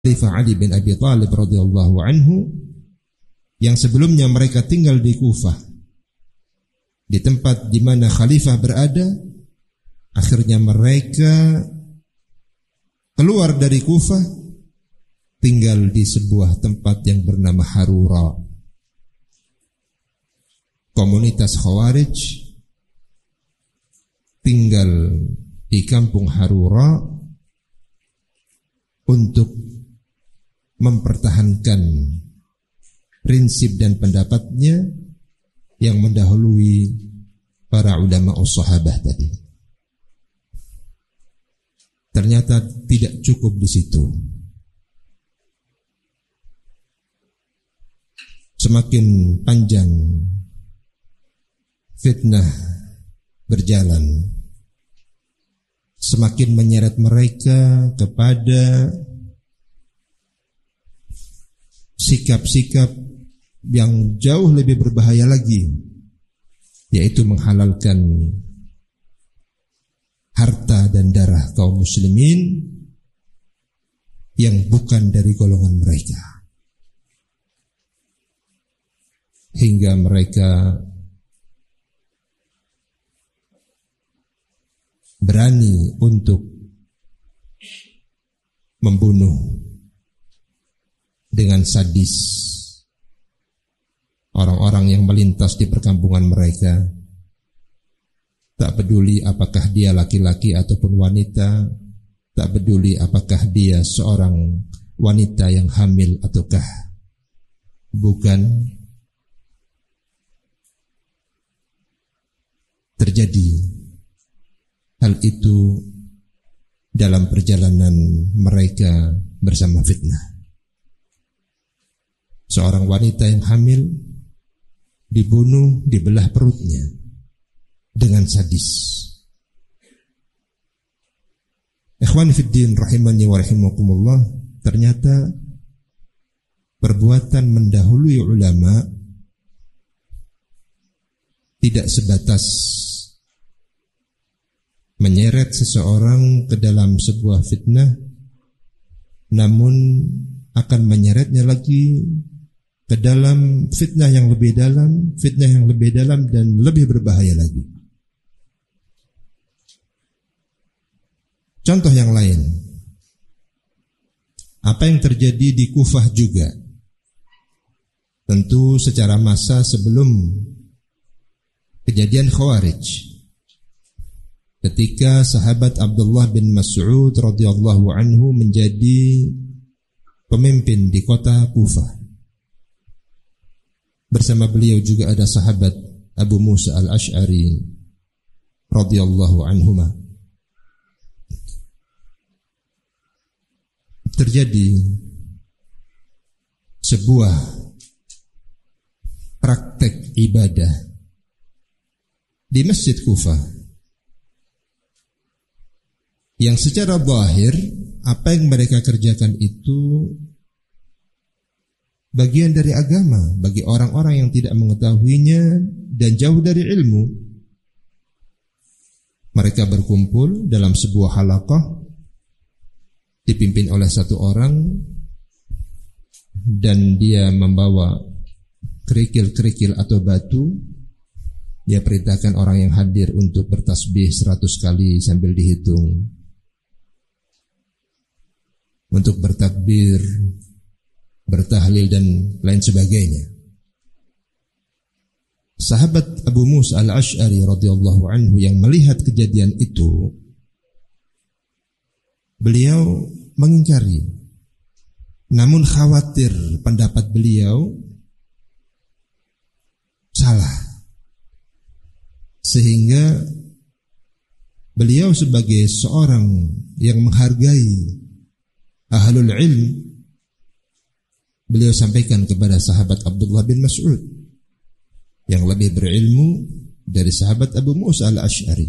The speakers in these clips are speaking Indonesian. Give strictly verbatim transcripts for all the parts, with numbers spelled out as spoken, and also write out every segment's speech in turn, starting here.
Khalifah Ali bin Abi Thalib radhiyallahu anhu yang sebelumnya mereka tinggal di Kufah, di tempat di mana khalifah berada. Akhirnya mereka keluar dari Kufah, tinggal di sebuah tempat yang bernama Harura. Komunitas Khawarij tinggal di kampung Harura untuk mempertahankan prinsip dan pendapatnya yang mendahului para ulama sahabah tadi. Ternyata tidak cukup di situ. Semakin panjang fitnah berjalan, semakin menyeret mereka kepada sikap-sikap yang jauh lebih berbahaya lagi, yaitu menghalalkan harta dan darah kaum muslimin yang bukan dari golongan mereka, hingga mereka berani untuk membunuh dengan sadis orang-orang yang melintas di perkampungan mereka. Tak peduli apakah dia laki-laki ataupun wanita, tak peduli apakah dia seorang wanita yang hamil ataukah bukan. Terjadi hal itu dalam perjalanan mereka bersama fitnah. Seorang wanita yang hamil dibunuh, dibelah perutnya dengan sadis. Ikhwani fiddin rahimani wa rahimakumullah, ternyata perbuatan mendahului ulama tidak sebatas menyeret seseorang ke dalam sebuah fitnah, namun akan menyeretnya lagi ke dalam fitnah yang lebih dalam, fitnah yang lebih dalam dan lebih berbahaya lagi. Contoh yang lain, apa yang terjadi di Kufah juga, tentu secara massa sebelum kejadian Khawarij, ketika sahabat Abdullah bin Mas'ud radhiyallahu anhu menjadi pemimpin di kota Kufah. Bersama beliau juga ada sahabat Abu Musa al-Ash'ari radhiyallahu anhuma. Terjadi sebuah praktek ibadah di Masjid Kufah yang secara zahir apa yang mereka kerjakan itu bagian dari agama bagi orang-orang yang tidak mengetahuinya dan jauh dari ilmu. Mereka berkumpul dalam sebuah halaqah dipimpin oleh satu orang, dan dia membawa kerikil-kerikil atau batu. Dia perintahkan orang yang hadir untuk bertasbih seratus kali sambil dihitung, untuk bertakbir, bertahlil dan lain sebagainya. Sahabat Abu Musa al-Ash'ari radhiyallahu anhu yang melihat kejadian itu, beliau mengingkari, namun khawatir pendapat beliau salah, sehingga beliau sebagai seorang yang menghargai ahlul ilm, beliau sampaikan kepada sahabat Abdullah bin Mas'ud yang lebih berilmu dari sahabat Abu Musa al-Ash'ari.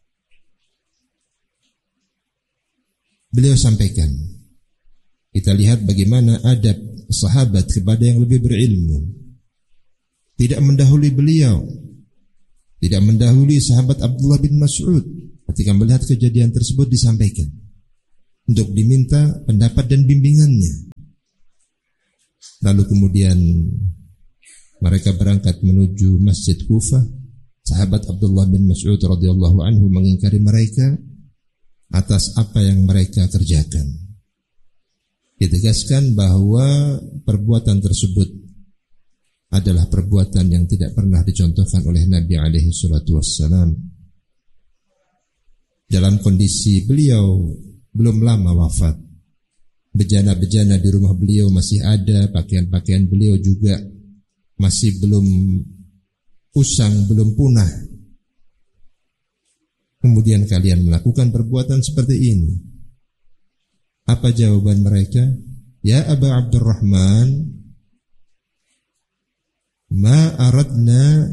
Beliau sampaikan, kita lihat bagaimana adab sahabat kepada yang lebih berilmu. Tidak mendahului beliau, tidak mendahului sahabat Abdullah bin Mas'ud ketika melihat kejadian tersebut disampaikan. untuk diminta pendapat dan bimbingannya. Lalu kemudian mereka berangkat menuju Masjid Kufah. Sahabat Abdullah bin Mas'ud radhiyallahu anhu mengingkari mereka atas apa yang mereka kerjakan. Ditegaskan bahwa perbuatan tersebut adalah perbuatan yang tidak pernah dicontohkan oleh Nabi alaihi salatu wassalam. Dalam kondisi beliau belum lama wafat, bejana-bejana di rumah beliau masih ada, pakaian-pakaian beliau juga masih belum usang, belum punah. Kemudian kalian melakukan perbuatan seperti ini. Apa jawaban mereka? Ya Aba Abdurrahman, ma aradna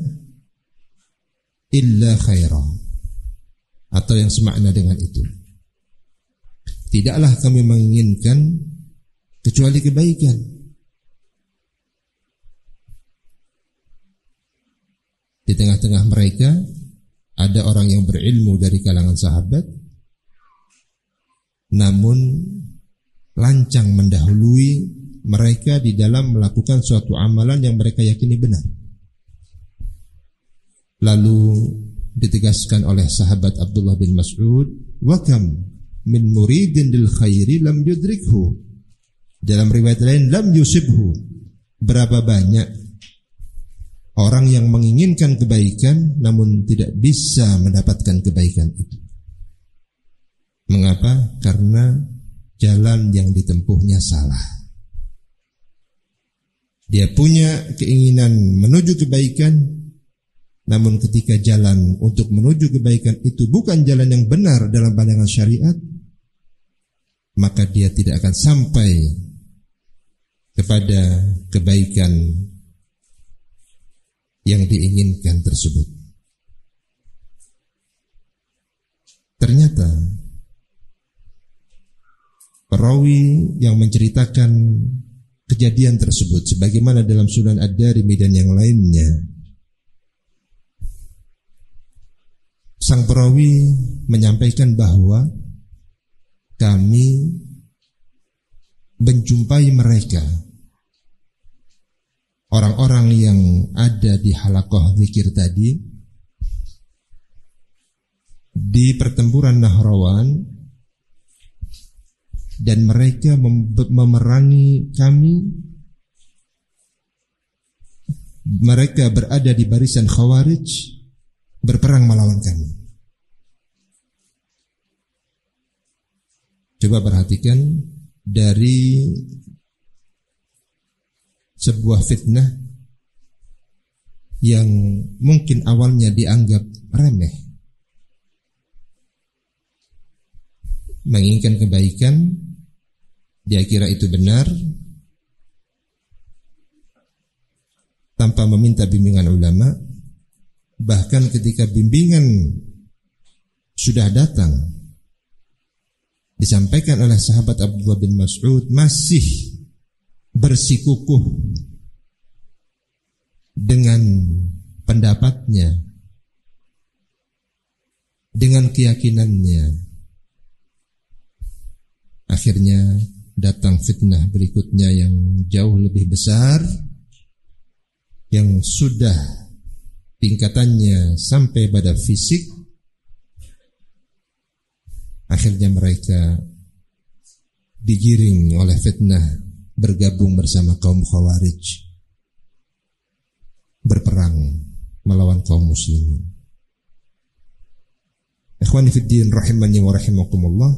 illa khaira. Atau yang semakna dengan itu. Tidaklah kami menginginkan kecuali kebaikan. Di tengah-tengah mereka ada orang yang berilmu dari kalangan sahabat, namun lancang mendahului mereka di dalam melakukan suatu amalan yang mereka yakini benar. Lalu ditegaskan oleh sahabat Abdullah bin Mas'ud, wa kam min muridin lil khairi lam yudrikhu. Dalam riwayat lain lam yusibhu. Berapa banyak orang yang menginginkan kebaikan namun tidak bisa mendapatkan kebaikan itu. Mengapa? Karena jalan yang ditempuhnya salah. Dia punya keinginan menuju kebaikan, namun ketika jalan untuk menuju kebaikan itu bukan jalan yang benar dalam pandangan syariat, maka dia tidak akan sampai kepada kebaikan yang diinginkan tersebut. Ternyata perawi yang menceritakan kejadian tersebut sebagaimana dalam Sunan Ad-Darimi dan yang lainnya, sang perawi menyampaikan bahwa kami menjumpai mereka, orang-orang yang ada di halaqah zikir tadi, di pertempuran Nahrawan, dan mereka mem- memerangi kami. Mereka berada di barisan Khawarij, berperang melawan kami. Coba perhatikan, dari sebuah fitnah yang mungkin awalnya dianggap remeh, menginginkan kebaikan, dia kira itu benar, tanpa meminta bimbingan ulama. Bahkan ketika bimbingan sudah datang, disampaikan oleh sahabat Abdullah bin Mas'ud, masih bersikukuh dengan pendapatnya, dengan keyakinannya. Akhirnya datang fitnah berikutnya yang jauh lebih besar, yang sudah tingkatannya sampai pada fisik. Akhirnya mereka digiring oleh fitnah bergabung bersama kaum Khawarij, berperang melawan kaum muslimin. Ikhwani fid din rahimani wa rahimakumullah.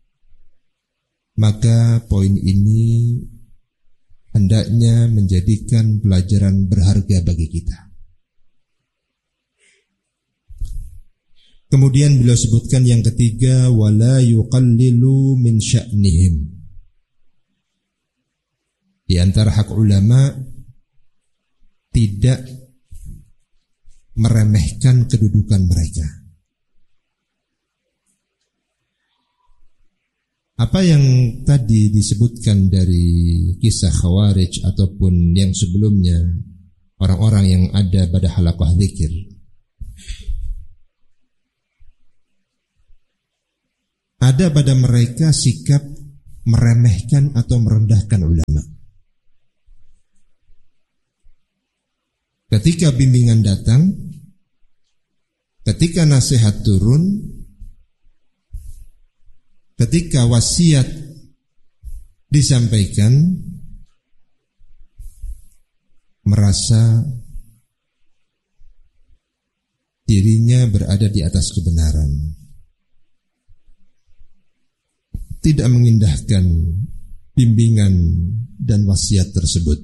Maka poin ini hendaknya menjadikan pelajaran berharga bagi kita. Kemudian beliau sebutkan yang ketiga, wala yuqallilu min sya'nihim. Di antara hak ulama, tidak meremehkan kedudukan mereka. Apa yang tadi disebutkan dari kisah Khawarij ataupun yang sebelumnya, orang-orang yang ada pada halaqah zikir, ada pada mereka sikap meremehkan atau merendahkan ulama. Ketika bimbingan datang, ketika nasihat turun, ketika wasiat disampaikan, merasa dirinya berada di atas kebenaran, tidak mengindahkan bimbingan dan wasiat tersebut,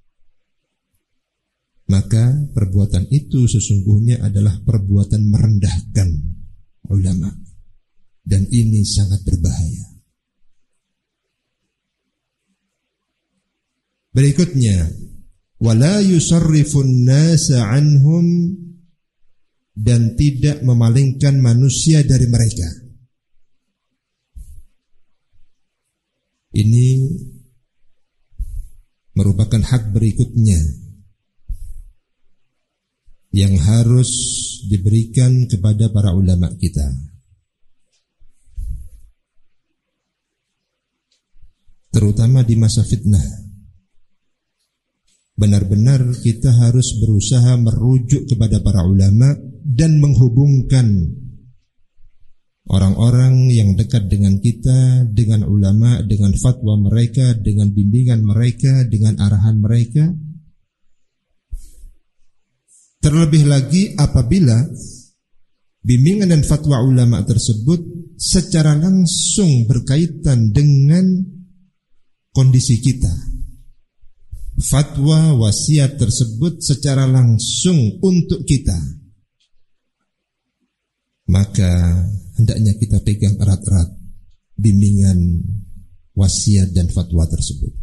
maka perbuatan itu sesungguhnya adalah perbuatan merendahkan ulama, dan ini sangat berbahaya. Berikutnya, wala yusarrifun nasa anhum, dan tidak memalingkan manusia dari mereka. Ini merupakan hak berikutnya yang harus diberikan kepada para ulama kita. Terutama di masa fitnah. Benar-benar kita harus berusaha merujuk kepada para ulama dan menghubungkan orang-orang yang dekat dengan kita, dengan ulama, dengan fatwa mereka, dengan bimbingan mereka, dengan arahan mereka. Terlebih lagi apabila bimbingan dan fatwa ulama tersebut secara langsung berkaitan dengan kondisi kita. Fatwa wasiat tersebut secara langsung untuk kita, maka hendaknya kita pegang erat-erat bimbingan wasiat dan fatwa tersebut.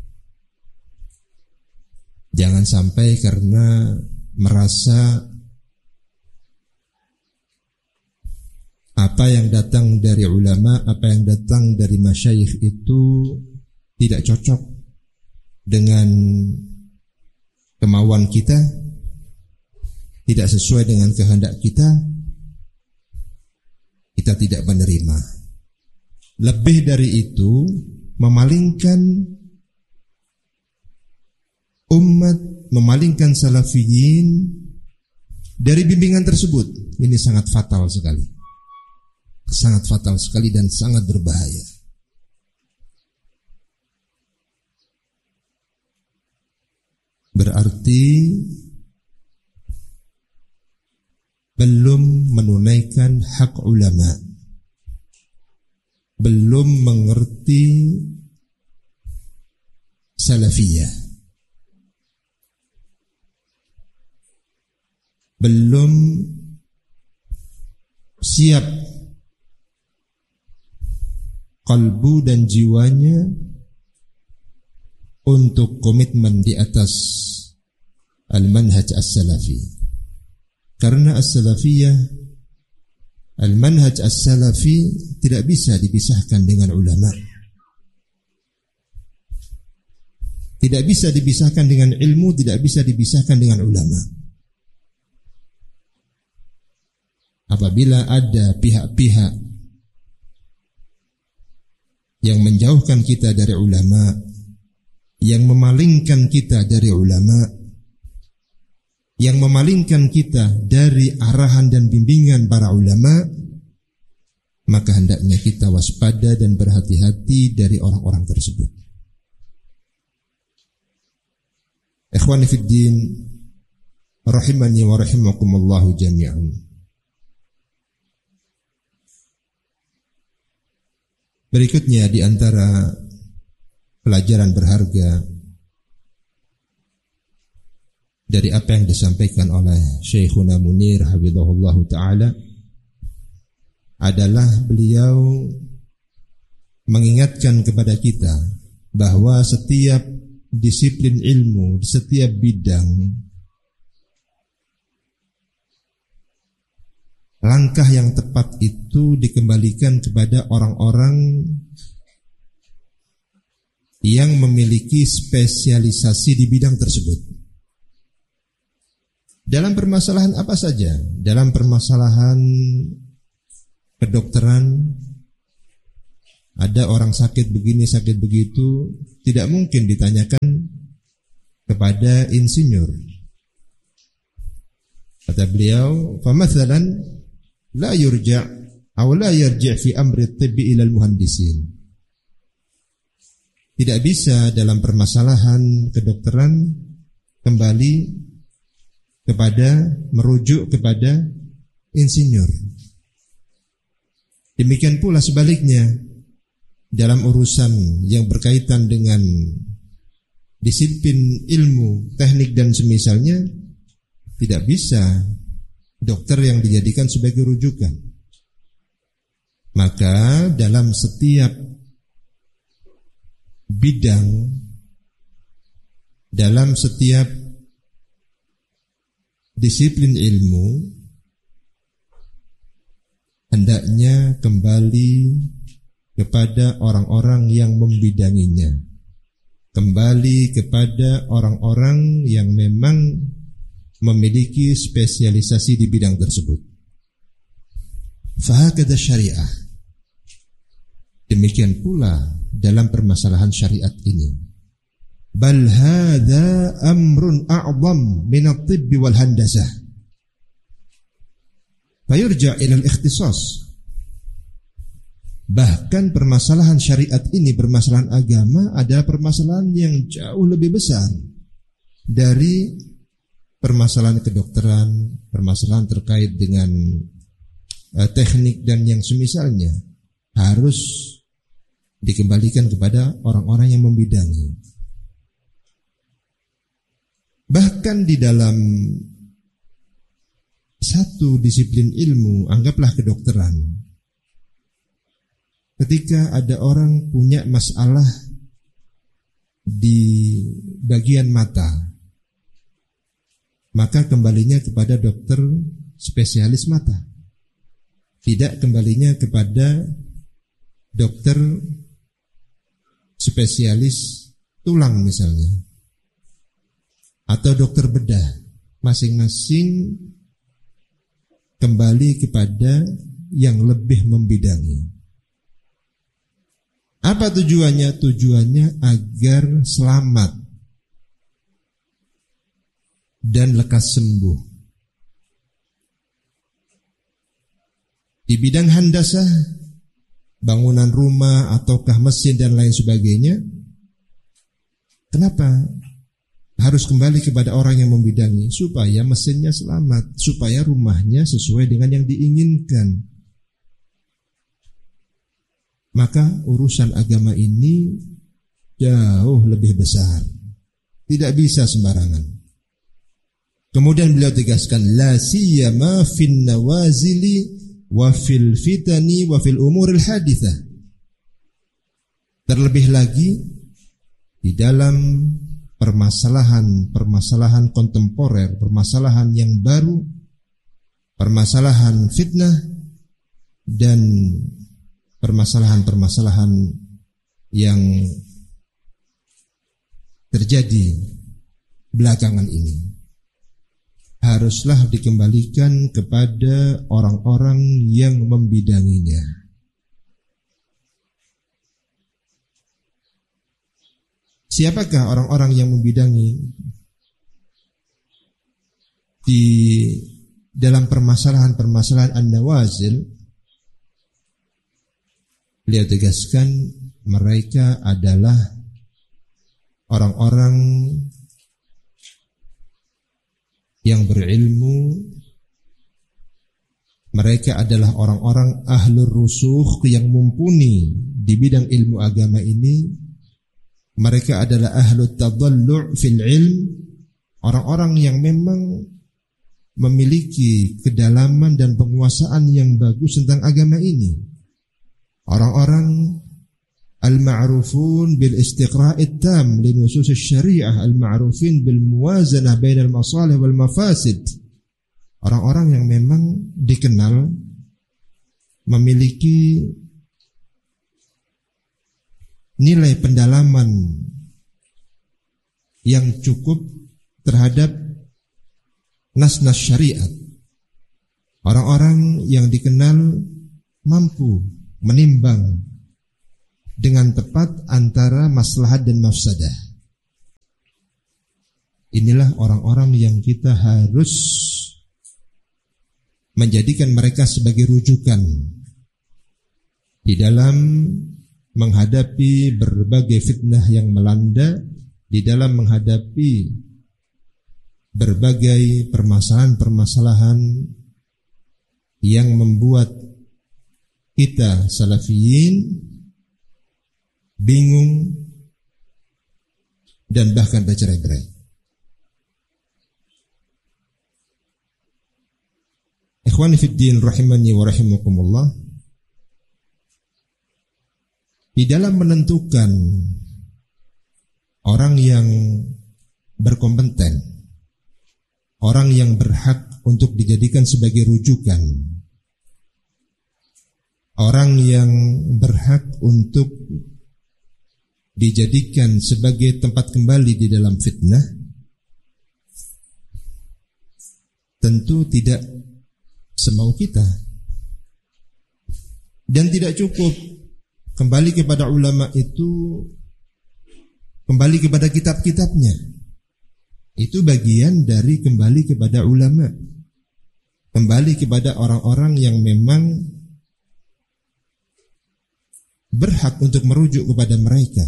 Jangan sampai karena merasa apa yang datang dari ulama, apa yang datang dari masyayikh itu tidak cocok dengan kemauan kita, tidak sesuai dengan kehendak kita, kita tidak menerima. Lebih dari itu, memalingkan umat, memalingkan salafiyin dari bimbingan tersebut. Ini sangat fatal sekali. Sangat fatal sekali dan sangat berbahaya. Berarti belum menunaikan hak ulama, belum mengerti salafiyah, belum siap kalbu dan jiwanya untuk komitmen di atas al-manhaj as-salafi. Karena as-salafiyah, al-manhaj as-salafi tidak bisa dipisahkan dengan ulama. Tidak bisa dipisahkan dengan ilmu, tidak bisa dipisahkan dengan ulama. Apabila ada pihak-pihak yang menjauhkan kita dari ulama, yang memalingkan kita dari ulama, yang memalingkan kita dari arahan dan bimbingan para ulama, maka hendaknya kita waspada dan berhati-hati dari orang-orang tersebut. Ikhwani fid din, rahimani wa rahimakumullahu jami'an. Berikutnya di antara pelajaran berharga dari apa yang disampaikan oleh Syekhuna Munir hafizahullahu ta'ala adalah beliau mengingatkan kepada kita bahwa setiap disiplin ilmu, di setiap bidang, langkah yang tepat itu dikembalikan kepada orang-orang yang memiliki spesialisasi di bidang tersebut. Dalam permasalahan apa saja? Dalam permasalahan kedokteran, ada orang sakit begini, sakit begitu, tidak mungkin ditanyakan kepada insinyur. Kata beliau, famathalan la yurja' aw la yarji' fi amri at-tibbi ila al-muhandisin. Tidak bisa dalam permasalahan kedokteran kembali kepada merujuk kepada insinyur. Demikian pula sebaliknya, dalam urusan yang berkaitan dengan disiplin ilmu, teknik dan semisalnya, tidak bisa dokter yang dijadikan sebagai rujukan. Maka dalam setiap bidang, dalam setiap disiplin ilmu, hendaknya kembali kepada orang-orang yang membidanginya, kembali kepada orang-orang yang memang memiliki spesialisasi di bidang tersebut. Fahakadha syariah. Demikian pula dalam permasalahan syariat ini. Bal hadza amrun a'zam min at-tibb wal handasah. Fayurja' ila al-ikhtisas. Bahkan permasalahan syariat ini, permasalahan agama, adalah permasalahan yang jauh lebih besar dari permasalahan kedokteran, permasalahan terkait dengan uh, teknik dan yang semisalnya. Harus dikembalikan kepada orang-orang yang membidangi. Bahkan di dalam satu disiplin ilmu, anggaplah kedokteran, ketika ada orang punya masalah di bagian mata, maka kembalinya kepada dokter spesialis mata, tidak kembalinya kepada dokter spesialis tulang misalnya, atau dokter bedah. Masing-masing kembali kepada yang lebih membidangi. Apa tujuannya? Tujuannya agar selamat dan lekas sembuh. Di bidang handasah, bangunan rumah ataukah mesin dan lain sebagainya, kenapa harus kembali kepada orang yang membidangi? Supaya mesinnya selamat, supaya rumahnya sesuai dengan yang diinginkan. Maka urusan agama ini jauh lebih besar, tidak bisa sembarangan. Kemudian beliau tegaskan, la siyama fin nawazili wa fil fitani wa fil umuril hadithah. Terlebih lagi di dalam permasalahan-permasalahan kontemporer, permasalahan yang baru, permasalahan fitnah dan permasalahan-permasalahan yang terjadi belakangan ini, haruslah dikembalikan kepada orang-orang yang membidanginya. Siapakah orang-orang yang membidangi di dalam permasalahan-permasalahan an-nawazil? Beliau tegaskan, mereka adalah orang-orang yang berilmu, mereka adalah orang-orang ahlur rusukh yang mumpuni di bidang ilmu agama ini, mereka adalah ahlut tadallu' fil ilm, orang-orang yang memang memiliki kedalaman dan penguasaan yang bagus tentang agama ini. Orang-orang al-ma'rufun bil istiqra'it tam li nusus syariah, al-ma'rufin bil muwazanah bainal masalih wal mafasid. Orang-orang yang memang dikenal memiliki nilai pendalaman yang cukup terhadap nas-nas syariat. Orang-orang yang dikenal mampu menimbang dengan tepat antara maslahat dan mafsadah. Inilah orang-orang yang kita harus menjadikan mereka sebagai rujukan di dalam menghadapi berbagai fitnah yang melanda, di dalam menghadapi berbagai permasalahan-permasalahan yang membuat kita salafiyin bingung dan bahkan bercerai-berai. Ikhwani fid din rahimani wa rahimakumullah, di dalam menentukan orang yang berkompeten, orang yang berhak untuk dijadikan sebagai rujukan, orang yang berhak untuk dijadikan sebagai tempat kembali di dalam fitnah, tentu tidak semau kita, dan tidak cukup kembali kepada ulama itu kembali kepada kitab-kitabnya. Itu bagian dari kembali kepada ulama, kembali kepada orang-orang yang memang berhak untuk merujuk kepada mereka.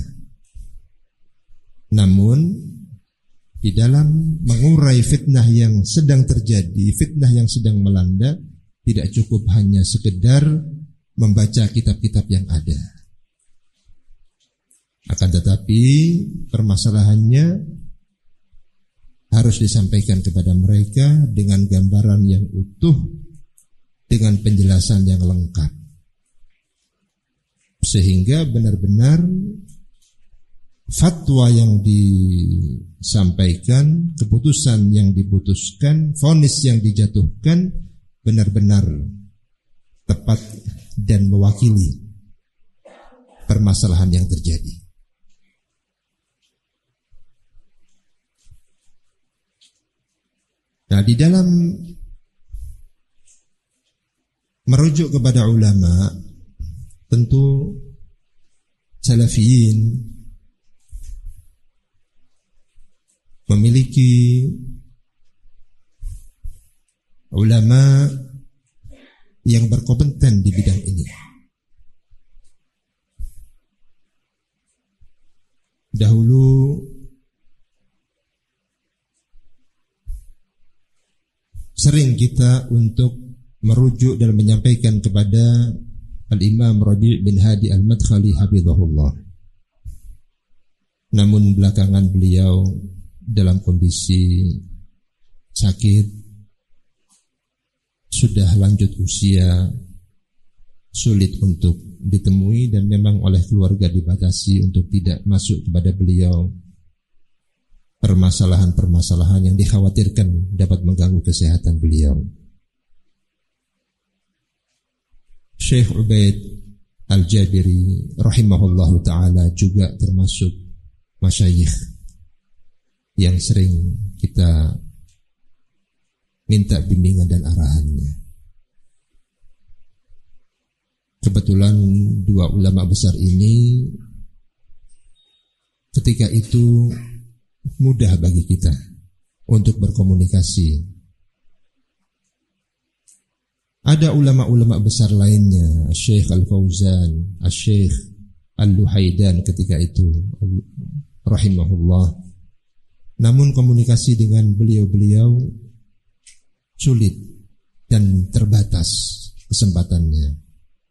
Namun di dalam mengurai fitnah yang sedang terjadi, fitnah yang sedang melanda, tidak cukup hanya sekedar membaca kitab-kitab yang ada. Akan tetapi permasalahannya harus disampaikan kepada mereka dengan gambaran yang utuh, dengan penjelasan yang lengkap, sehingga benar-benar fatwa yang disampaikan, keputusan yang diputuskan, vonis yang dijatuhkan benar-benar tepat dan mewakili permasalahan yang terjadi. Nah, di dalam merujuk kepada ulama, tentu salafiyin memiliki ulama yang berkompeten di bidang ini. Dahulu sering kita untuk merujuk dan menyampaikan kepada Al-Imam Rabi' bin Hadi Al-Madkhali hafizahullah. Namun belakangan beliau dalam kondisi sakit, sudah lanjut usia, sulit untuk ditemui, dan memang oleh keluarga dibatasi untuk tidak masuk kepada beliau permasalahan-permasalahan yang dikhawatirkan dapat mengganggu kesehatan beliau. Syekh Ubaid Al-Jabiri rahimahullahu ta'ala juga termasuk masyayikh yang sering kita minta bimbingan dan arahannya. Kebetulan dua ulama besar ini ketika itu mudah bagi kita untuk berkomunikasi. Ada ulama-ulama besar lainnya, Syekh Al-Fauzan, Syekh Al-Luhaidan ketika itu rahimahullah. Namun komunikasi dengan beliau-beliau sulit dan terbatas kesempatannya.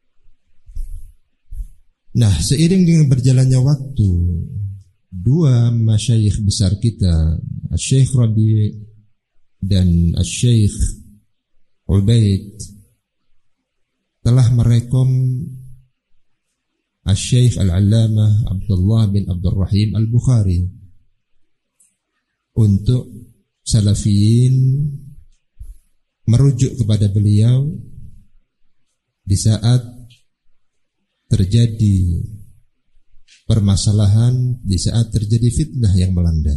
Nah, seiring dengan berjalannya waktu, dua masyayikh besar kita, Syekh Rabi' dan Syekh Ubaid, telah merekom Syekh Al-Allamah Abdullah bin Abdul Rahim Al-Bukhari untuk salafiyin merujuk kepada beliau di saat terjadi permasalahan, di saat terjadi fitnah yang melanda.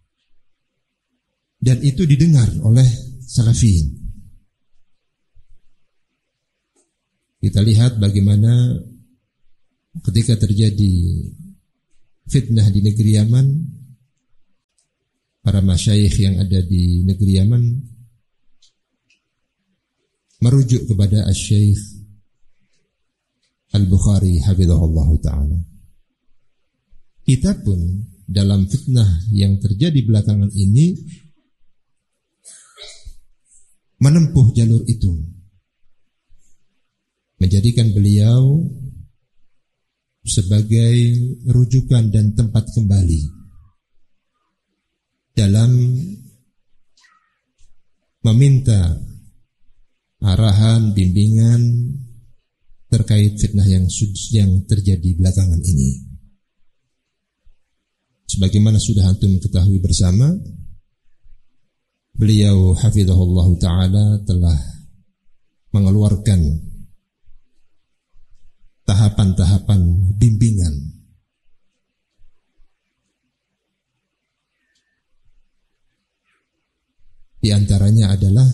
Dan itu didengar oleh salafiyin. Kita lihat bagaimana ketika terjadi fitnah di negeri Yaman, para masyayikh yang ada di negeri Yaman merujuk kepada Asy-Syaikh Al-Bukhari hafizahullah ta'ala. Kita pun dalam fitnah yang terjadi belakangan ini menempuh jalur itu, menjadikan beliau sebagai rujukan dan tempat kembali dalam meminta arahan, bimbingan terkait fitnah yang yang terjadi belakangan ini. Sebagaimana sudah antum ketahui bersama, beliau hafizahullah ta'ala telah mengeluarkan tahapan-tahapan bimbingan di antaranya adalah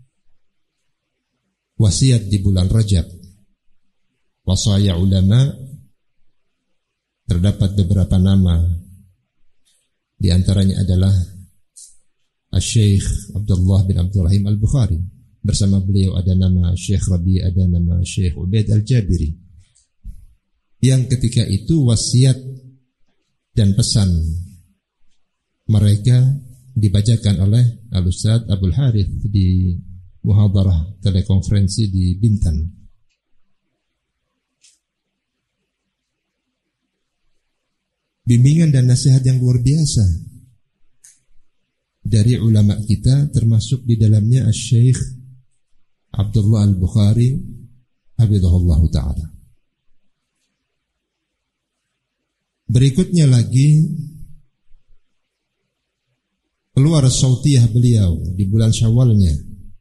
wasiat di bulan Rajab, wasaya ulama. Terdapat beberapa nama, di antaranya adalah Asy-Syaikh Abdullah bin Abdurrahim Al-Bukhari. Bersama beliau ada nama Syekh Rabi, ada nama Syekh Ubaid Al-Jabiri, yang ketika itu wasiat dan pesan mereka dibacakan oleh Al-Ustadz Abdul Harith di muhadarah telekonferensi di Bintan. Bimbingan dan nasihat yang luar biasa dari ulama kita, termasuk di dalamnya Asy-Syaikh Abdullah Al-Bukhari hafizahullah ta'ala. Berikutnya lagi keluar sautiyah beliau di bulan Syawalnya.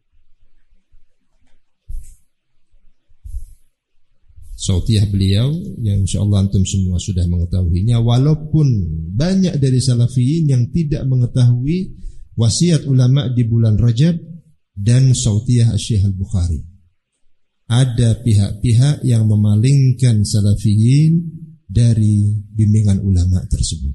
Sautiyah beliau yang insyaallah antum semua sudah mengetahuinya, walaupun banyak dari salafiyin yang tidak mengetahui wasiat ulama di bulan Rajab dan sautiyah Asy-Syaikh Al-Bukhari. Ada pihak-pihak yang memalingkan salafiyin dari bimbingan ulama tersebut.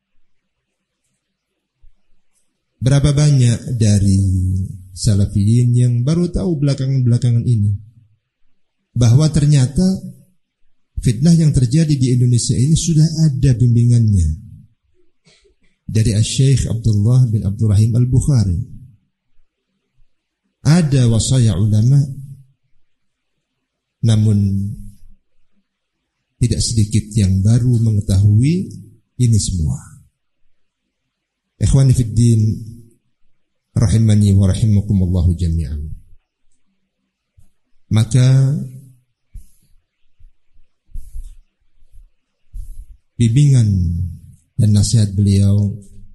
Berapa banyak dari salafiyin yang baru tahu belakangan-belakangan ini bahwa ternyata fitnah yang terjadi di Indonesia ini sudah ada bimbingannya dari Asy-Syaikh Abdullah bin Abdurrahim Al-Bukhari. Ada wasaya ulama, namun tidak sedikit yang baru mengetahui ini semua. Ikhwani fid din rahimani wa rahimakumullahu jami'an. Maka bimbingan dan nasihat beliau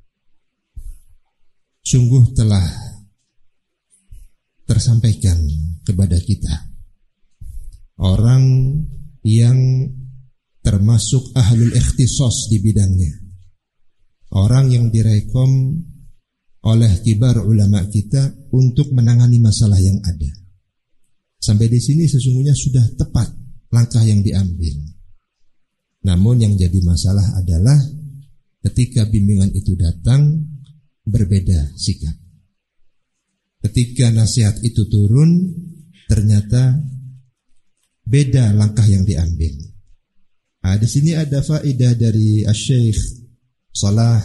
sungguh telah tersampaikan kepada kita, orang yang termasuk ahlul ikhtisas di bidangnya, orang yang direkom oleh kibar ulama kita untuk menangani masalah yang ada. Sampai di sini sesungguhnya sudah tepat langkah yang diambil. Namun yang jadi masalah adalah ketika bimbingan itu datang, berbeda sikap. Ketika nasihat itu turun, ternyata beda langkah yang diambil. Nah, di sini ada faedah dari Asy-Syaikh Salah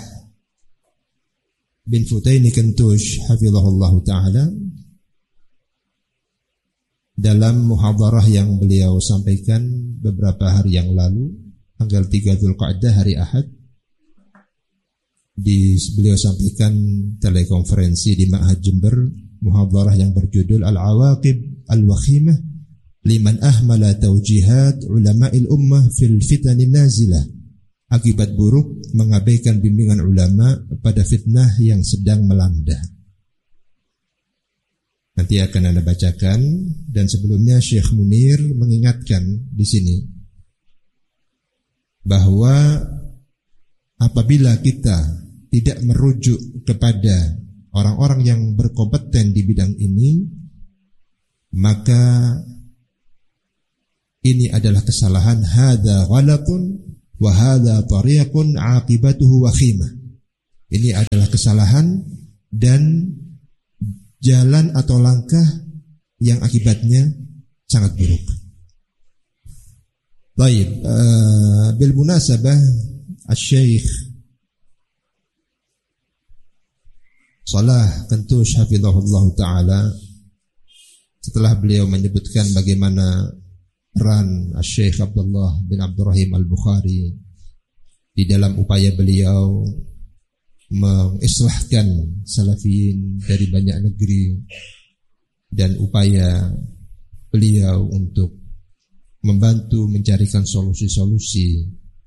bin Futaini Kentush hafizahullah ta'ala dalam muhadarah yang beliau sampaikan beberapa hari yang lalu, tanggal tiga Dzulqa'dah hari Ahad. Di beliau sampaikan telekonferensi di Ma'had Jember, muhadarah yang berjudul Al-Awaqib Al-Wakhimah liman ahmala taujihat ulama'il ummah fil fitanin nazilah. Akibat buruk mengabaikan bimbingan ulama pada fitnah yang sedang melanda. Nanti akan Anda bacakan, dan sebelumnya Syekh Munir mengingatkan di sini bahwa apabila kita tidak merujuk kepada orang-orang yang berkompeten di bidang ini, maka ini adalah kesalahan, hadza ghalatun wa hadza tariqun aqibatuhu wakhimah. Ini adalah kesalahan dan jalan atau langkah yang akibatnya sangat buruk. Baik, uh, bil munasabah Asy-Syaikh Shalah Kantush hafizahullah taala, setelah beliau menyebutkan bagaimana peran Asy-Syaikh Abdullah bin Abdurrahim Al-Bukhari di dalam upaya beliau mengislahkan salafiyin dari banyak negeri dan upaya beliau untuk membantu mencarikan solusi-solusi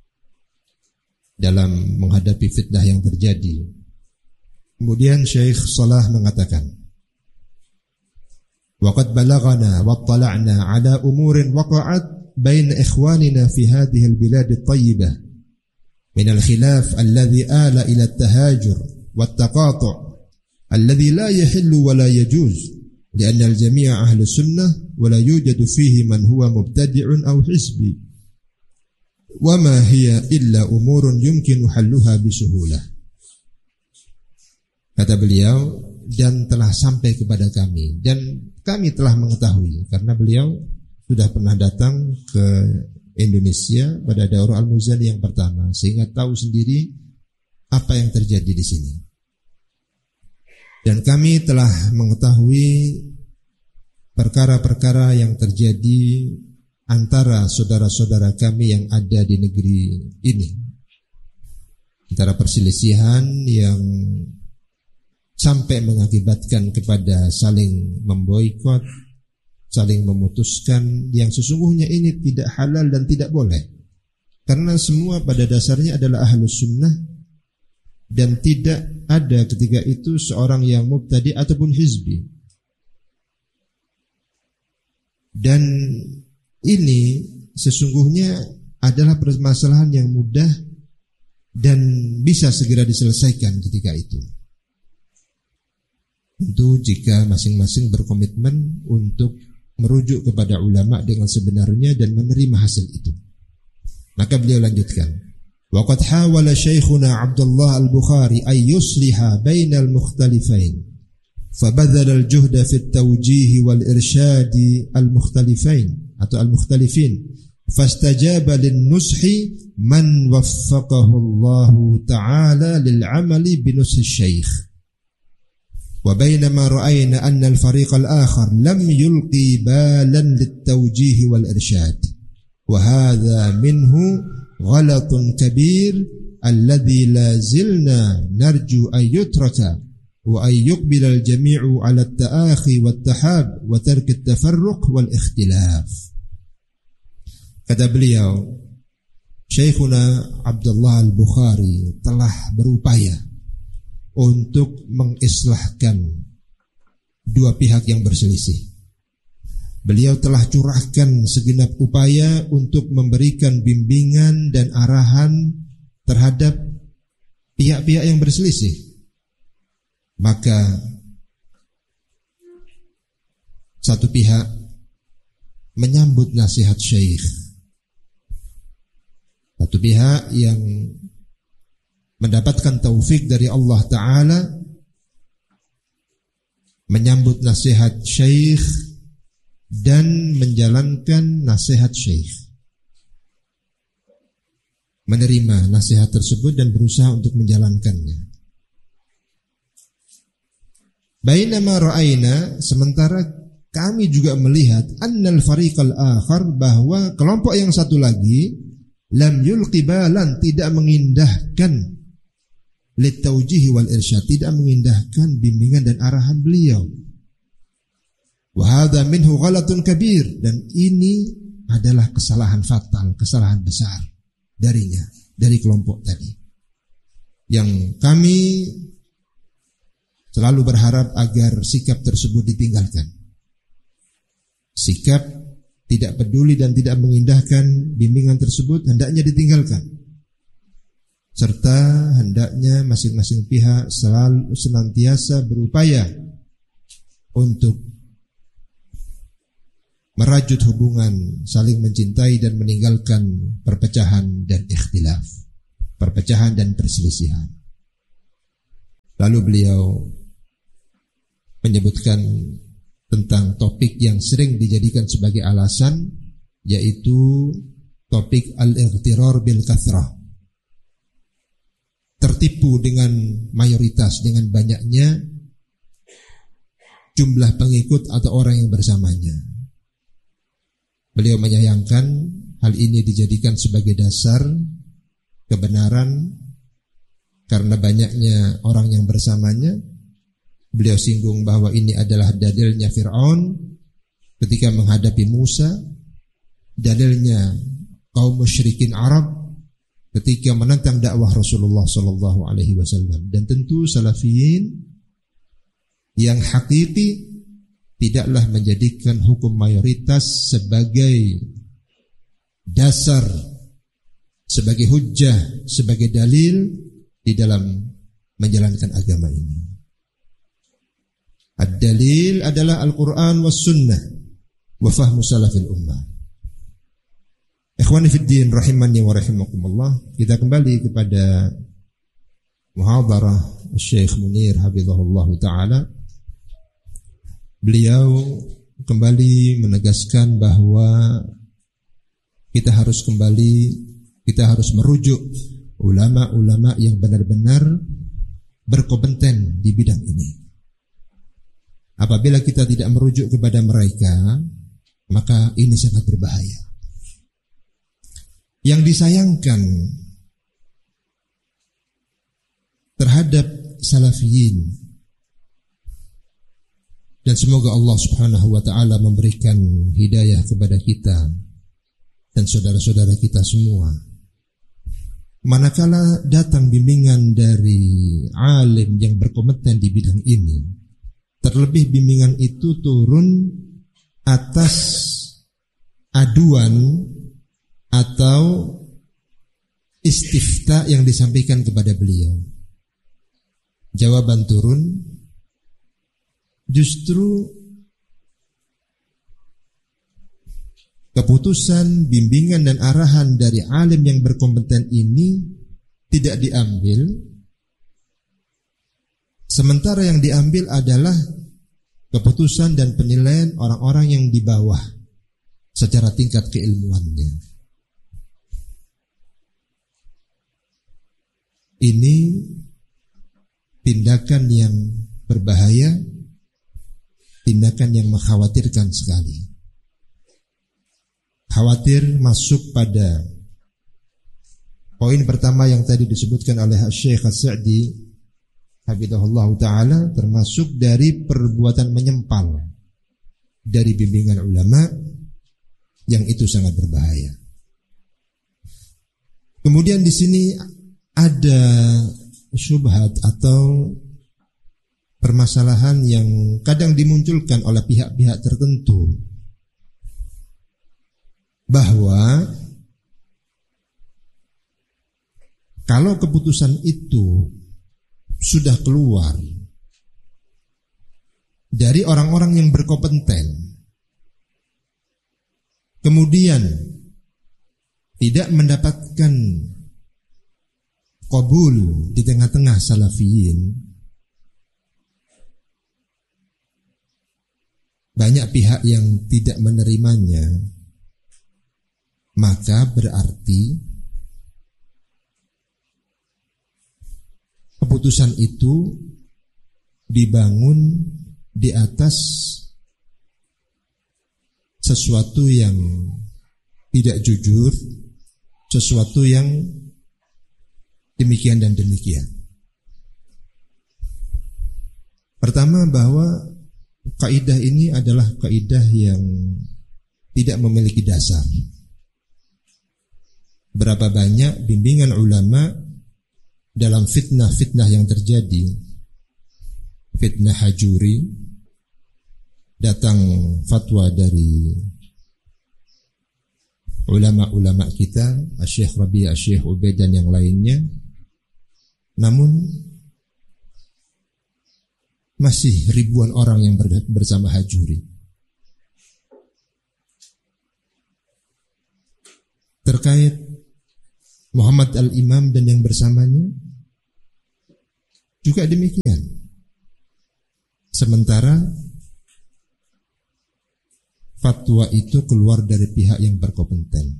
dalam menghadapi fitnah yang terjadi. Kemudian Syekh Shalah mengatakan, وَقَدْ بَلَغَنَا وَاطَّلَعْنَا عَلَى أُمُورٍ وَقَعَتْ بَيْنَ إِخْوَانِنَا فِي هَذِهِ الْبِلَادِ الطَّيِّبَةِ مِنَ الْخِلَافِ الَّذِي آلَ إِلَى التَّهَاجُرِ وَالتَّقَاطُعِ الَّذِي لَا يَحِلُّ وَلَا يَجُوزُ لأن الجميع أهل السنة ولا يوجد فيه من هو مبتدع أو حزبي وما هي إلا أمور يمكن حلها بسهولة. Kata beliau, dan telah sampai kepada kami, dan kami telah mengetahui karena beliau sudah pernah datang ke Indonesia pada Daurah Al-Muzani yang pertama, sehingga tahu sendiri apa yang terjadi di sini. Dan kami telah mengetahui perkara-perkara yang terjadi antara saudara-saudara kami yang ada di negeri ini, antara perselisihan yang sampai mengakibatkan kepada saling memboikot, saling memutuskan, yang sesungguhnya ini tidak halal dan tidak boleh, karena semua pada dasarnya adalah ahlus sunnah dan tidak ada ketika itu seorang yang mubtadi ataupun hizbi. Dan ini sesungguhnya adalah permasalahan yang mudah dan bisa segera diselesaikan ketika itu. Tentu jika masing-masing berkomitmen untuk merujuk kepada ulama dengan sebenarnya dan menerima hasil itu. Maka beliau lanjutkan, وقد حاول شيخنا عبد الله البخاري أن يصلح بين المختلفين فبذل الجهد في التوجيه والإرشاد المختلفين atau المختلفين فاستجاب للنصح من وفقه الله تعالى للعمل بنصح الشيخ وبينما رأينا أن الفريق الآخر لم يلقي بالا للتوجيه والإرشاد وهذا منه غلط كبير الذي لا زلنا نرجو أن يترك وأن يقبل الجميع على التآخي والتحاب وترك التفرق والاختلاف. Kata beliau, Syekhuna Abdullah Al-Bukhari telah berupaya untuk mengislahkan dua pihak yang berselisih. Beliau telah curahkan segenap upaya untuk memberikan bimbingan dan arahan terhadap pihak-pihak yang berselisih. Maka satu pihak menyambut nasihat syekh, satu pihak yang mendapatkan taufik dari Allah Ta'ala menyambut nasihat syekh dan menjalankan nasihat syekh, menerima nasihat tersebut dan berusaha untuk menjalankannya. Bainama ra'ayna, sementara kami juga melihat annal fariqal akhar, bahwa kelompok yang satu lagi lam yulqi balan, tidak mengindahkan litaujihi wal irsyad, tidak mengindahkan bimbingan dan arahan beliau. Wa hadza minhu ghalatun kabir, dan ini adalah kesalahan fatal, kesalahan besar darinya, dari kelompok tadi. Yang kami selalu berharap agar sikap tersebut ditinggalkan. Sikap tidak peduli dan tidak mengindahkan bimbingan tersebut hendaknya ditinggalkan. Serta hendaknya masing-masing pihak selalu senantiasa berupaya untuk merajut hubungan, saling mencintai dan meninggalkan perpecahan dan ikhtilaf, perpecahan dan perselisihan. Lalu beliau menyebutkan tentang topik yang sering dijadikan sebagai alasan, yaitu topik al-ightirar bil kathrah, tertipu dengan mayoritas, dengan banyaknya jumlah pengikut atau orang yang bersamanya. Beliau menyayangkan hal ini dijadikan sebagai dasar kebenaran karena banyaknya orang yang bersamanya. Beliau singgung bahwa ini adalah dalilnya Fir'aun ketika menghadapi Musa, dalilnya kaum musyrikin Arab ketika menentang dakwah Rasulullah sallallahu alaihi wasallam, dan tentu salafiyin yang hakiki tidaklah menjadikan hukum mayoritas sebagai dasar, sebagai hujjah, sebagai dalil di dalam menjalankan agama ini. Ad-dalil adalah Al-Quran was sunnah wa fahmu salafil ummah. Ikhwani fid din rahimani wa rahimakumullah, kita kembali kepada muhadarah Syekh Munir hafizahullah taala. Beliau kembali menegaskan bahwa kita harus kembali, kita harus merujuk ulama-ulama yang benar-benar berkompeten di bidang ini. Apabila kita tidak merujuk kepada mereka, maka ini sangat berbahaya. Yang disayangkan terhadap salafiyin, dan semoga Allah subhanahu wa ta'ala memberikan hidayah kepada kita dan saudara-saudara kita semua, manakala datang bimbingan dari alim yang berkompeten di bidang ini, terlebih bimbingan itu turun atas aduan atau istifta yang disampaikan kepada beliau, jawaban turun, justru keputusan, bimbingan dan arahan dari alim yang berkompeten ini tidak diambil, sementara yang diambil adalah keputusan dan penilaian orang-orang yang di bawah secara tingkat keilmuannya. Ini tindakan yang berbahaya, tindakan yang mengkhawatirkan sekali. Khawatir masuk pada poin pertama yang tadi disebutkan oleh Syekh As-Sa'di hafizahullah ta'ala, termasuk dari perbuatan menyempal dari bimbingan ulama, yang itu sangat berbahaya. Kemudian di sini ada syubhat atau permasalahan yang kadang dimunculkan oleh pihak-pihak tertentu, bahwa kalau keputusan itu sudah keluar dari orang-orang yang berkompeten, kemudian tidak mendapatkan qabul di tengah-tengah salafiyin, banyak pihak yang tidak menerimanya, maka berarti keputusan itu dibangun di atas sesuatu yang tidak jujur, sesuatu yang demikian dan demikian. Pertama, bahwa kaidah ini adalah kaidah yang tidak memiliki dasar. Berapa banyak bimbingan ulama dalam fitnah-fitnah yang terjadi, fitnah hajuri, datang fatwa dari ulama-ulama kita, Syekh Rabi', Syekh Ubaid dan yang lainnya, namun masih ribuan orang yang bersama hajuri. terkait Muhammad al-Imam dan yang bersamanya juga demikian. Sementara fatwa itu keluar dari pihak yang berkompeten,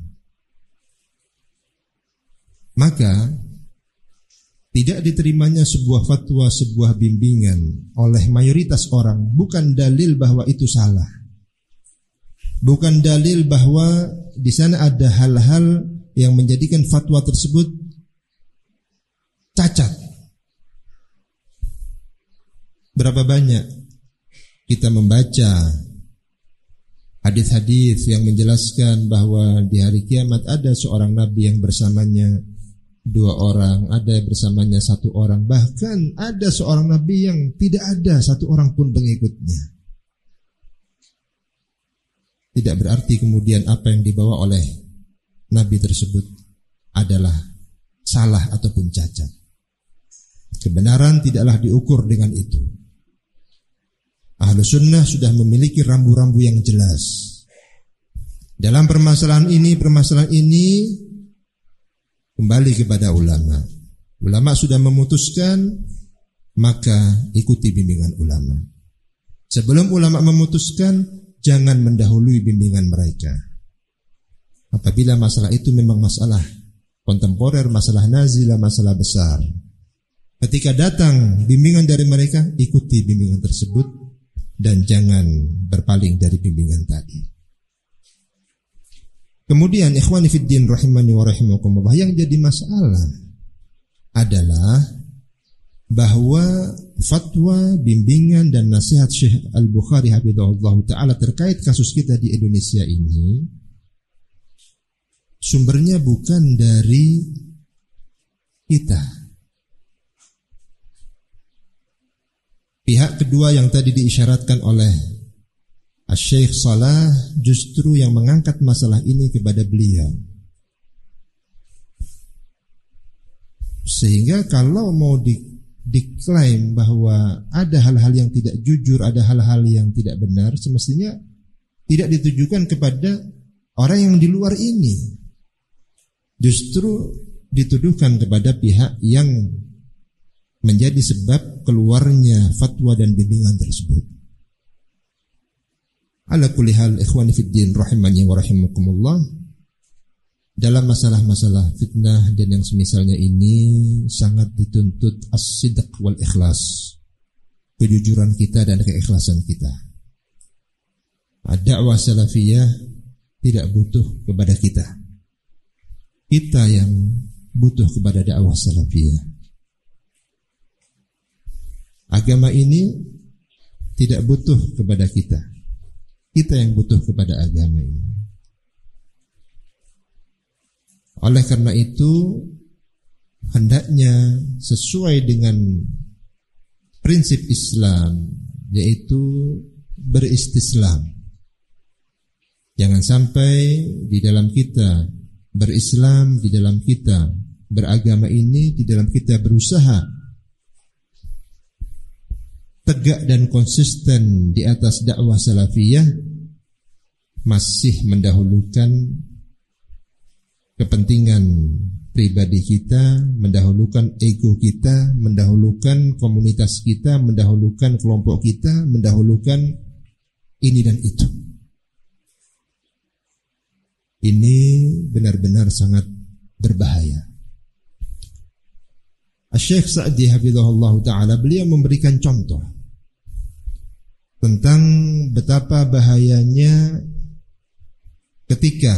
maka tidak diterimanya sebuah fatwa, sebuah bimbingan oleh mayoritas orang bukan dalil bahwa itu salah, bukan dalil bahwa di sana ada hal-hal yang menjadikan fatwa tersebut cacat. Berapa banyak kita membaca hadis-hadis yang menjelaskan bahwa di hari kiamat ada seorang nabi yang bersamanya dua orang, ada bersamanya satu orang, bahkan ada seorang nabi yang tidak ada satu orang pun pengikutnya. Tidak berarti kemudian apa yang dibawa oleh nabi tersebut adalah salah ataupun cacat. Kebenaran tidaklah diukur dengan itu. Ahlus sunnah sudah memiliki rambu-rambu yang jelas. Dalam permasalahan ini, permasalahan ini kembali kepada ulama. Ulama sudah memutuskan, maka ikuti bimbingan ulama. Sebelum ulama memutuskan, jangan mendahului bimbingan mereka. Apabila masalah itu memang masalah kontemporer, masalah nazilah, masalah besar, ketika datang bimbingan dari mereka, ikuti bimbingan tersebut dan jangan berpaling dari bimbingan tadi. Kemudian ikhwani fiddin rahimani wa rahimakumullah, yang jadi masalah adalah bahwa fatwa, bimbingan dan nasihat Syekh Al-Bukhari hafizahullah ta'ala terkait kasus kita di Indonesia ini sumbernya bukan dari kita. Pihak kedua yang tadi diisyaratkan oleh Syekh Salah justru yang mengangkat masalah ini kepada beliau. Sehingga kalau mau di, diklaim bahwa ada hal-hal yang tidak jujur, ada hal-hal yang tidak benar, semestinya tidak ditujukan kepada orang yang di luar ini. Justru dituduhkan kepada pihak yang menjadi sebab keluarnya fatwa dan bimbingan tersebut. Ala kulli hal ikhwani fiddin rahimani wa rahimakumullah, dalam masalah-masalah fitnah dan yang semisalnya ini sangat dituntut as-sidq wal ikhlas, kejujuran kita dan keikhlasan kita. Ad-da'wah salafiyah tidak butuh kepada kita, kita yang butuh kepada dakwah salafiyah. Agama ini tidak butuh kepada kita, kita yang butuh kepada agama ini. Oleh karena itu, hendaknya sesuai dengan prinsip Islam, yaitu beristislam. Jangan sampai di dalam kita berislam, di dalam kita beragama ini, di dalam kita berusaha tegak dan konsisten di atas dakwah salafiyah, masih mendahulukan kepentingan pribadi kita, mendahulukan ego kita, mendahulukan komunitas kita, mendahulukan kelompok kita, mendahulukan ini dan itu. Ini benar-benar sangat berbahaya. Syekh Sa'di hafizahullah ta'ala, beliau memberikan contoh tentang betapa bahayanya ketika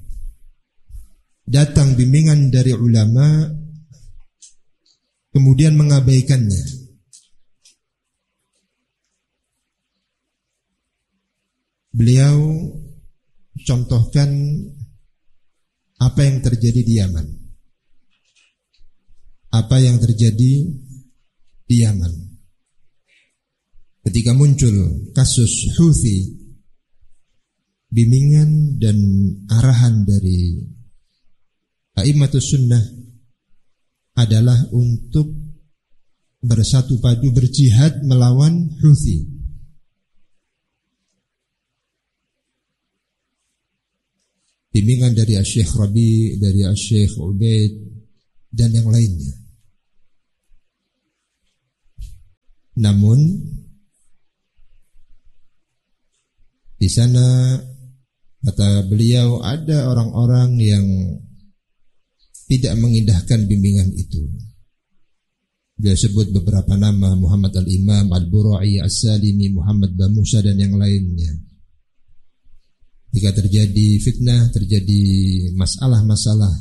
datang bimbingan dari ulama kemudian mengabaikannya. Beliau contohkan apa yang terjadi di Yaman. Apa yang terjadi di Yaman ketika muncul kasus Houthi, bimbingan dan arahan dari a'immatus sunnah adalah untuk bersatu padu berjihad melawan Houthi. Di bimbingan dari Syekh Rabi, dari Syekh Ubaid dan yang lainnya. Namun di sana kata beliau ada orang-orang yang tidak mengindahkan bimbingan itu. Dia sebut beberapa nama, Muhammad Al-Imam, Al-Bura'i, As-Salimi, Muhammad Bamusa dan yang lainnya. Jika terjadi fitnah, terjadi masalah-masalah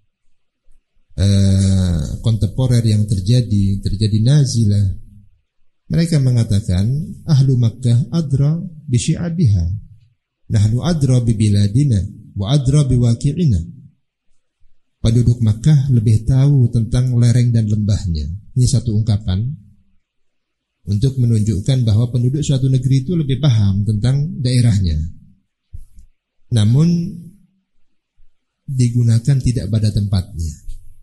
eh, kontemporer yang terjadi, terjadi nazilah, mereka mengatakan ahlu Makkah adra bi syi'abiha, nahnu adra bi biladina wa adra bi waqi'ina. Penduduk Makkah lebih tahu tentang lereng dan lembahnya. Ini satu ungkapan untuk menunjukkan bahwa penduduk suatu negeri itu lebih paham tentang daerahnya. Namun digunakan tidak pada tempatnya.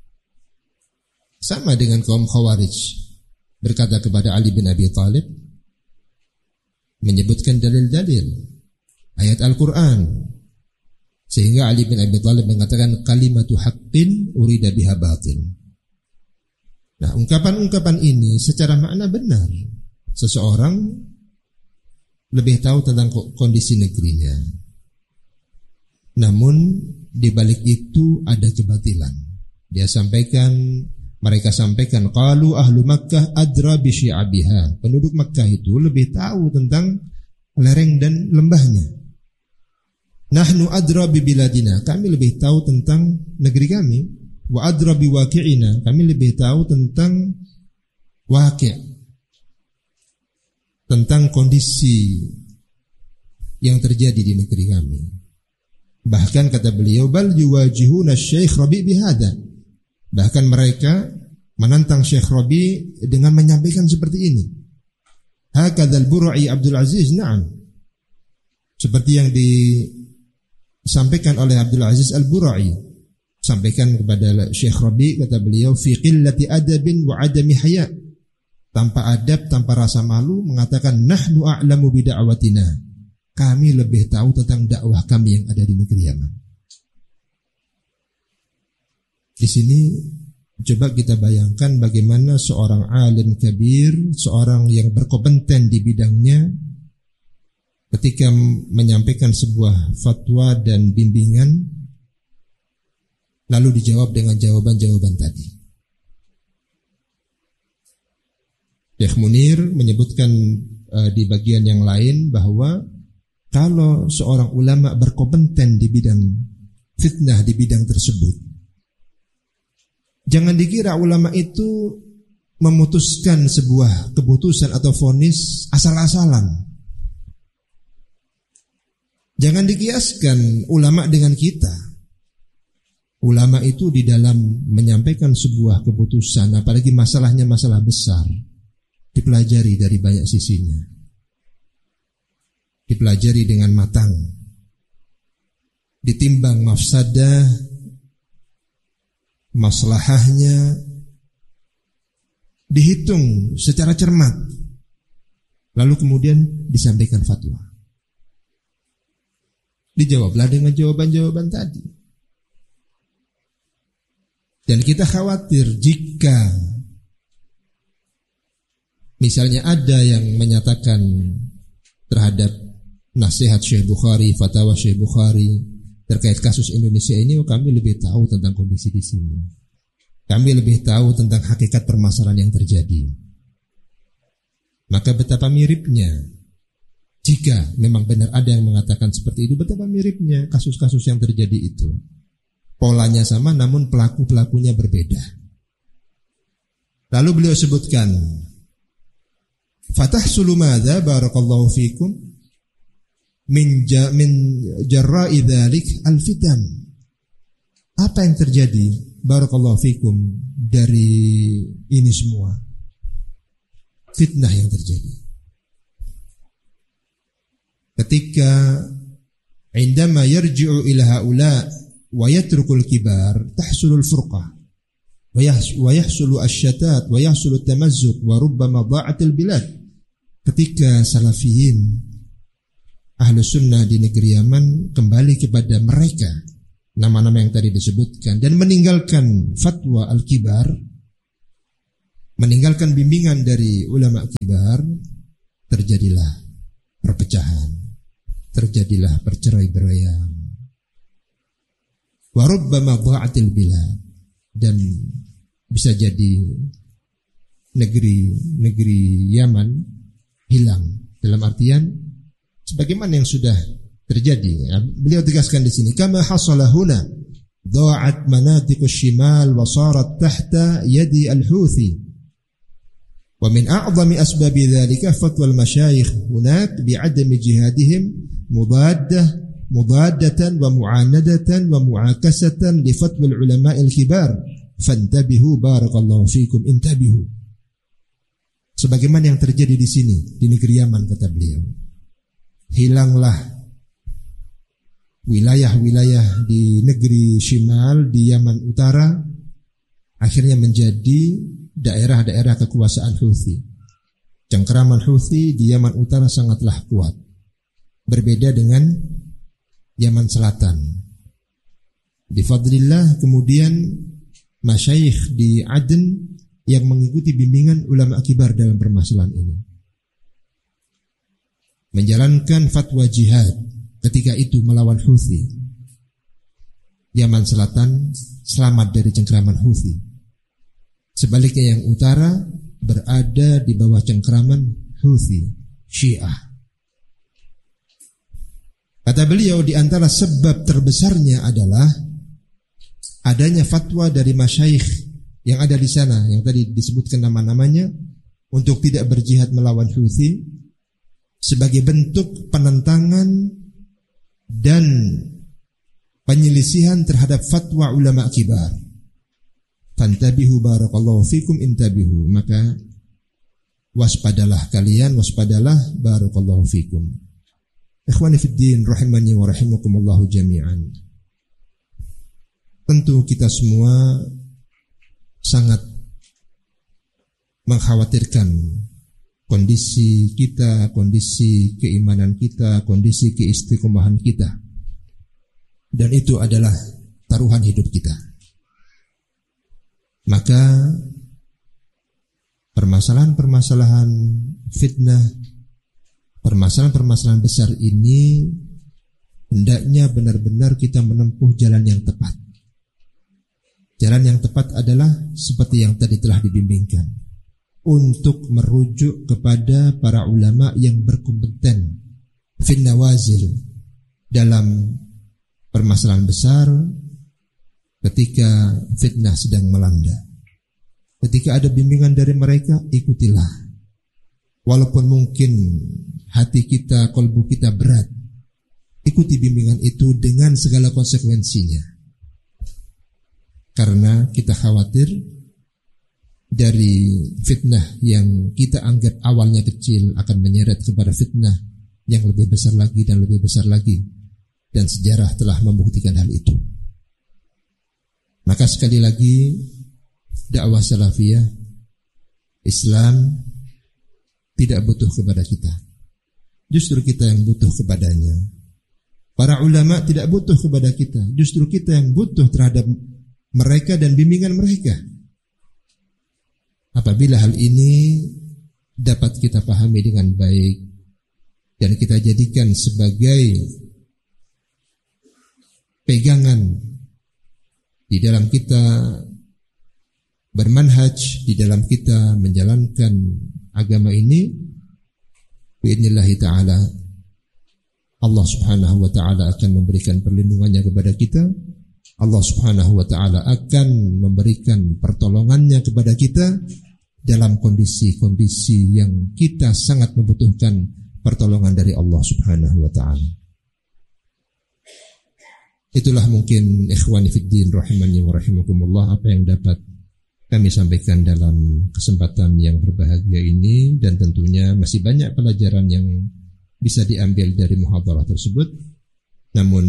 Sama dengan kaum Khawarij berkata kepada Ali bin Abi Thalib, menyebutkan dalil-dalil ayat Al-Quran, sehingga Ali bin Abi Thalib mengatakan kalimatu haqqin urida biha batil. Nah, ungkapan-ungkapan ini secara makna benar. Seseorang lebih tahu tentang kondisi negerinya. Namun di balik itu ada kebatilan. Dia sampaikan, mereka sampaikan qalu ahlu Makkah adra bi syi'abiha. Penduduk Makkah itu lebih tahu tentang lereng dan lembahnya. Nahnu adra bi biladina, kami lebih tahu tentang negeri kami. Wa adra bi waqi'ina, kami lebih tahu tentang waqi', tentang kondisi yang terjadi di negeri kami. Bahkan kata beliau, bal yuwajihuna Syekh Rabi' bihada. Bahkan mereka menantang Syekh Rabi' dengan menyampaikan seperti ini. Hakadzal Bura'i Abdul Aziz, na'am. Seperti yang disampaikan oleh Abdul Aziz Al-Bura'i. Sampaikan kepada Syekh Rabi', kata beliau, fi qillati adabin wa adami haya. Tanpa adab, tanpa rasa malu, mengatakan nahnu a'lamu bi da'watina. Kami lebih tahu tentang dakwah kami yang ada di negeri Yaman. Di sini coba kita bayangkan bagaimana seorang alim kabir, seorang yang berkompeten di bidangnya, ketika menyampaikan sebuah fatwa dan bimbingan, lalu dijawab dengan jawaban-jawaban tadi. Syekh Munir menyebutkan uh, di bagian yang lain bahwa kalau seorang ulama berkompeten di bidang fitnah, di bidang tersebut, jangan dikira ulama itu memutuskan sebuah keputusan atau vonis asal-asalan. Jangan dikiaskan ulama dengan kita. Ulama itu di dalam menyampaikan sebuah keputusan, apalagi masalahnya masalah besar, dipelajari dari banyak sisinya, dipelajari dengan matang, ditimbang mafsadah, maslahahnya, dihitung secara cermat, lalu kemudian disampaikan fatwa. Dijawablah dengan jawaban-jawaban tadi. Dan kita khawatir jika misalnya ada yang menyatakan terhadap nasihat Syekh Bukhari, fatwa Syekh Bukhari terkait kasus Indonesia ini, oh, kami lebih tahu tentang kondisi di sini. Kami lebih tahu tentang hakikat permasalahan yang terjadi. Maka betapa miripnya jika memang benar ada yang mengatakan seperti itu, betapa miripnya kasus-kasus yang terjadi itu. Polanya sama namun pelaku-pelakunya berbeda. Lalu beliau sebutkan, fatahsulu madza barakallahu fikum min ja, min jarra'i dzalik al-fitan. Apa yang terjadi barakallahu fikum dari ini semua? Fitnah yang terjadi. Ketika indama yarji'u ila haula wa yatrukul kibar tahsulul furqah wa yahsulu asyatat wa yahsulu tamazzuq wa rubbama dha'atil bilad. Ketika salafiyin ahlu sunnah di negeri Yaman kembali kepada mereka nama-nama yang tadi disebutkan dan meninggalkan fatwa al-kibar, meninggalkan bimbingan dari ulama kibar, terjadilah perpecahan, terjadilah perceraian, wa rubbama dha'atil bilad, dan bisa jadi negeri-negeri Yaman hilang, dalam artian sebagaimana yang sudah terjadi. Beliau tegaskan di sini, kama hasala huna dha'at manatiqus shimal wa sarat tahta yadi al-Houthi. Wa min a'zami asbabi dhalika fatwa al-masyayikh hunak bi'adami jihadihim mudaddah mudaddatan wa mu'anadatan wa mu'akasatan li fatwa al-ulama al-kibar. Fantabihu barakallahu fikum, intabihu. Sebagaimana yang terjadi di sini di negeri Yaman, kata beliau. Hilanglah wilayah-wilayah di negeri Shimal, di Yaman Utara, akhirnya menjadi daerah-daerah kekuasaan Houthi. Cengkeraman Houthi di Yaman Utara sangatlah kuat, berbeda dengan Yaman Selatan. Bifadlillah kemudian masyayikh di Aden yang mengikuti bimbingan ulama kibar dalam permasalahan ini menjalankan fatwa jihad ketika itu melawan Houthi. Yaman Selatan selamat dari cengkeraman Houthi. Sebaliknya yang utara berada di bawah cengkeraman Houthi, Syiah. Kata beliau, di antara sebab terbesarnya adalah adanya fatwa dari masyayikh yang ada di sana, yang tadi disebutkan nama-namanya, untuk tidak berjihad melawan Houthi sebagai bentuk penentangan dan penyelisihan terhadap fatwa ulama kibar. Fantabihu barakallahu fikum, intabihu. Maka waspadalah kalian, waspadalah barakallahu fikum. Ikhwani fiddin rahimani wa rahimakumullahu jami'an. Tentu kita semua sangat mengkhawatirkan kondisi kita, kondisi keimanan kita, kondisi keistiqomahan kita. Dan itu adalah taruhan hidup kita. Maka permasalahan-permasalahan fitnah, permasalahan-permasalahan besar ini hendaknya benar-benar kita menempuh jalan yang tepat. Jalan yang tepat adalah seperti yang tadi telah dibimbingkan, untuk merujuk kepada para ulama yang berkompeten fin nawazil, dalam permasalahan besar ketika fitnah sedang melanda. Ketika ada bimbingan dari mereka, ikutilah. Walaupun mungkin hati kita, kolbu kita berat, ikuti bimbingan itu dengan segala konsekuensinya. Karena kita khawatir dari fitnah yang kita anggap awalnya kecil akan menyeret kepada fitnah yang lebih besar lagi dan lebih besar lagi. Dan sejarah telah membuktikan hal itu. Maka sekali lagi, dakwah salafiyah Islam tidak butuh kepada kita. Justru kita yang butuh kepadanya. Para ulama tidak butuh kepada kita. Justru kita yang butuh terhadap mereka dan bimbingan mereka. Apabila hal ini dapat kita pahami dengan baik dan kita jadikan sebagai pegangan di dalam kita bermanhaj, di dalam kita menjalankan agama ini, bi'idznillah ta'ala, Allah subhanahu wa ta'ala akan memberikan perlindungannya kepada kita. Allah subhanahu wa ta'ala akan memberikan pertolongannya kepada kita dalam kondisi-kondisi yang kita sangat membutuhkan pertolongan dari Allah subhanahu wa ta'ala. Itulah mungkin ikhwani fiddin rahimani wa rahimakumullah apa yang dapat kami sampaikan dalam kesempatan yang berbahagia ini, dan tentunya masih banyak pelajaran yang bisa diambil dari muhadharah tersebut. Namun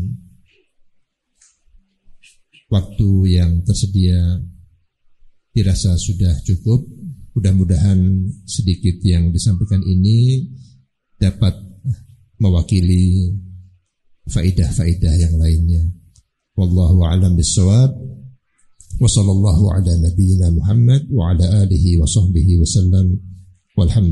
waktu yang tersedia dirasa sudah cukup. Mudah-mudahan sedikit yang disampaikan ini dapat mewakili faidah-faidah yang lainnya. Wallahu a'lam bissawab. Wa sallallahu ala nabiyyina Muhammad wa ala alihi wa sahbihi wa sallam. Walhamdulillah.